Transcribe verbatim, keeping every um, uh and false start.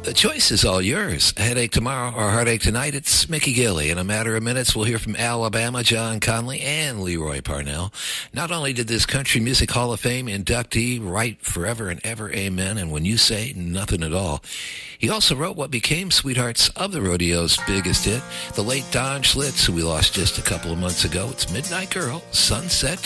The choice is all yours. Headache tomorrow or heartache tonight, it's Mickey Gilley. In a matter of minutes, we'll hear from Alabama, John Conley, and Leroy Parnell. Not only did this Country Music Hall of Fame inductee write Forever and Ever Amen, and When You Say Nothing at All, he also wrote what became Sweethearts of the Rodeo's biggest hit, the late Don Schlitz, who we lost just a couple of months ago. It's Midnight Girl, Sunset